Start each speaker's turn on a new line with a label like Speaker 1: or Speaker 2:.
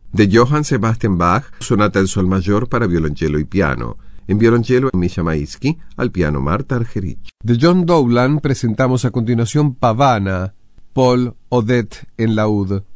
Speaker 1: De Johann Sebastian Bach, sonata en sol mayor para violonchelo y piano. En violonchelo, Misha Maitsky, al piano Marta Argerich. De John Dowland presentamos a continuación Pavana, Paul Odette en laúd.